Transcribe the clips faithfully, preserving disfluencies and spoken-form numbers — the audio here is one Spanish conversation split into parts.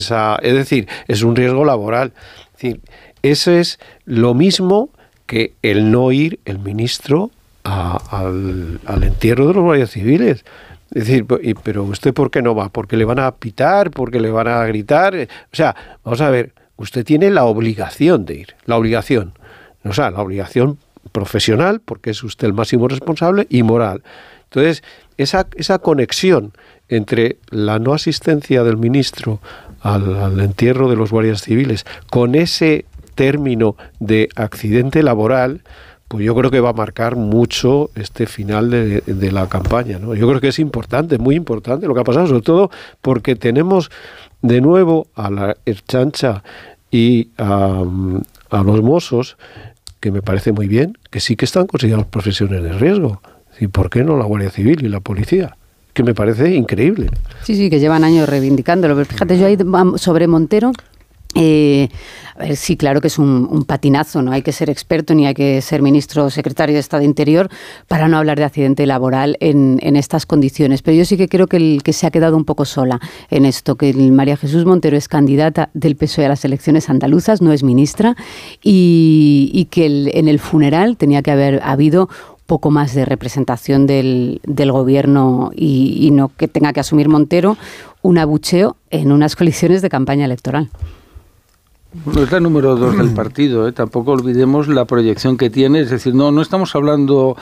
esa, es decir, es un riesgo laboral. Es decir, eso es lo mismo que el no ir el ministro a, al, al entierro de los guardias civiles. Es decir, pero ¿usted por qué no va? ¿Porque le van a pitar? ¿Porque le van a gritar? O sea, vamos a ver, usted tiene la obligación de ir, la obligación. O sea, la obligación profesional, porque es usted el máximo responsable, y moral. Entonces, esa, esa conexión entre la no asistencia del ministro al, al entierro de los guardias civiles con ese término de accidente laboral, pues yo creo que va a marcar mucho este final de, de la campaña, ¿no? Yo creo que es importante, muy importante lo que ha pasado, sobre todo porque tenemos de nuevo a la Ertzaintza y a, a los Mossos, que me parece muy bien, que sí que están considerados profesiones de riesgo. ¿Y por qué no la Guardia Civil y la policía? Que me parece increíble. Sí, sí, que llevan años reivindicándolo. Pero fíjate, yo ahí sobre Montero... Eh, a ver, sí, claro que es un, un patinazo, no hay que ser experto ni hay que ser ministro o secretario de Estado de Interior para no hablar de accidente laboral en, en estas condiciones, pero yo sí que creo que, el, que se ha quedado un poco sola en esto, que el María Jesús Montero es candidata del P S O E a las elecciones andaluzas, no es ministra, y, y que el, en el funeral tenía que haber habido poco más de representación del, del gobierno y, y no que tenga que asumir Montero un abucheo en unas coaliciones de campaña electoral. Bueno, es la número dos del partido, ¿eh? Tampoco olvidemos la proyección que tiene, es decir, no no estamos hablando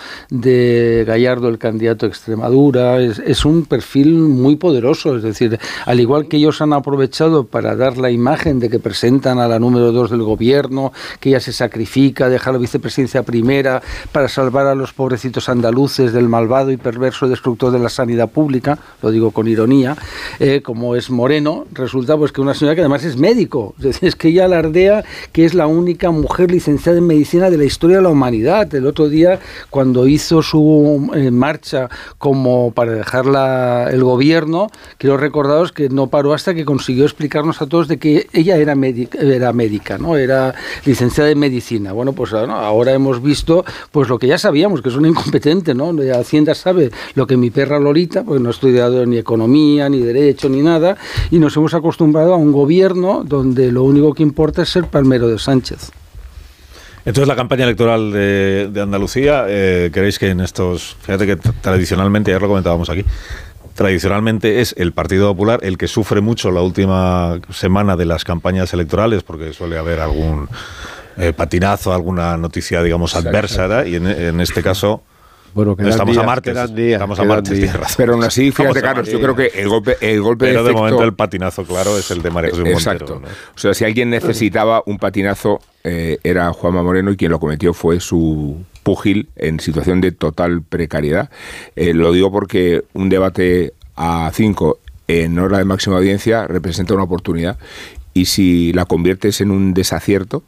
de Gallardo, el candidato a Extremadura, es, es un perfil muy poderoso, es decir, al igual que ellos han aprovechado para dar la imagen de que presentan a la número dos del gobierno, que ella se sacrifica, deja la vicepresidencia primera para salvar a los pobrecitos andaluces del malvado y perverso destructor de la sanidad pública, lo digo con ironía, eh, como es Moreno, resulta pues que una señora que además es médico, es decir, es que ella alardea que es la única mujer licenciada en medicina de la historia de la humanidad. El otro día, cuando hizo su eh, marcha como para dejar la, el gobierno, quiero recordaros que no paró hasta que consiguió explicarnos a todos de que ella era médica, era médica, ¿no? Era licenciada en medicina. Bueno, pues ¿no? ahora hemos visto pues lo que ya sabíamos, que es una incompetente, ¿no? Hacienda sabe lo que mi perra Lolita, pues no ha estudiado ni economía, ni derecho, ni nada, y nos hemos acostumbrado a un gobierno donde lo único que importa es ser palmero de Sánchez. Entonces, la campaña electoral de, de Andalucía, eh, ¿queréis que en estos... Fíjate que t- tradicionalmente, ya lo comentábamos aquí, tradicionalmente es el Partido Popular el que sufre mucho la última semana de las campañas electorales, porque suele haber algún eh, patinazo, alguna noticia, digamos, adversa, ¿verdad? Y en, en este caso... Bueno, que estamos días, a martes, días, estamos a martes, tienes razón. Pero aún así, fíjate, Carlos, yo creo que el golpe, el golpe Pero de efecto... de momento el patinazo, claro, es el de María Jesús Montero. Exacto. ¿No? O sea, si alguien necesitaba un patinazo, eh, era Juanma Moreno, y quien lo cometió fue su púgil en situación de total precariedad. Eh, lo digo porque un debate a cinco en hora de máxima audiencia representa una oportunidad, y si la conviertes en un desacierto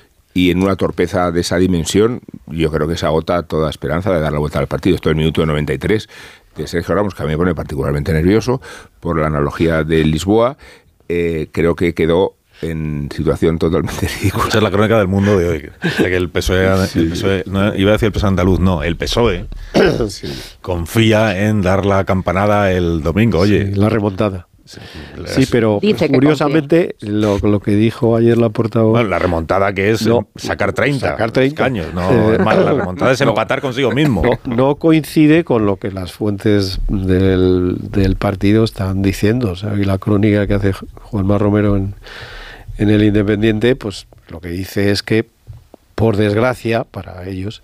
y en una torpeza de esa dimensión, yo creo que se agota toda esperanza de dar la vuelta al partido. Esto es el minuto noventa y tres de Sergio Ramos, que a mí me pone particularmente nervioso por la analogía de Lisboa. Eh, creo que quedó en situación totalmente ridícula. Esa es la crónica del mundo de hoy. Que el P S O E, sí. el P S O E no, iba a decir el P S O E andaluz, no, el P S O E sí. confía en dar la campanada el domingo. Oye, sí, la remontada. Sí, sí, pero curiosamente lo, lo que dijo ayer la portavoz... Bueno, la remontada que es no, sacar treinta, sacar treinta escaños, no, eh, la remontada es empatar no, consigo mismo. No, no coincide con lo que las fuentes del, del partido están diciendo. O sea, y la crónica que hace Juanma Romero en, en El Independiente, pues lo que dice es que, por desgracia, para ellos,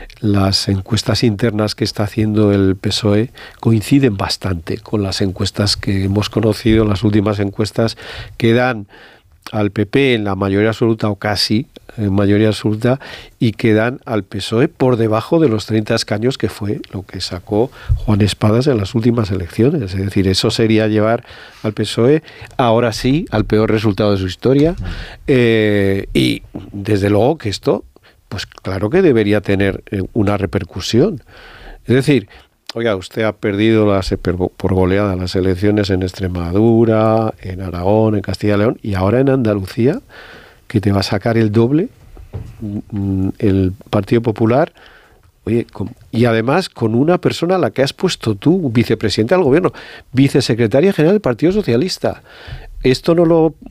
las encuestas internas que está haciendo el P S O E coinciden bastante con las encuestas que hemos conocido, las últimas encuestas que dan al P P en la mayoría absoluta o casi en mayoría absoluta y que dan al P S O E por debajo de los treinta escaños, que fue lo que sacó Juan Espadas en las últimas elecciones. Es decir, eso sería llevar al P S O E ahora sí al peor resultado de su historia, eh, y desde luego que esto, pues claro que debería tener una repercusión. Es decir, oiga, usted ha perdido las, por goleada las elecciones en Extremadura, en Aragón, en Castilla y León, y ahora en Andalucía, que te va a sacar el doble el Partido Popular. Oye, con, y además con una persona a la que has puesto tú, vicepresidenta del gobierno, vicesecretaria general del Partido Socialista. esto no lo